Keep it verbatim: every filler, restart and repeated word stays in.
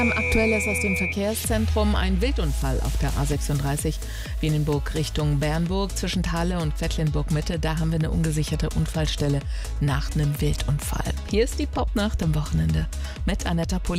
Aktuelles aus dem Verkehrszentrum: ein Wildunfall auf der A sechsunddreißig Wienenburg Richtung Bernburg zwischen Thale und Quedlinburg-Mitte. Da haben wir eine ungesicherte Unfallstelle nach einem Wildunfall. Hier ist die Popnacht am Wochenende mit Anetta Pulli.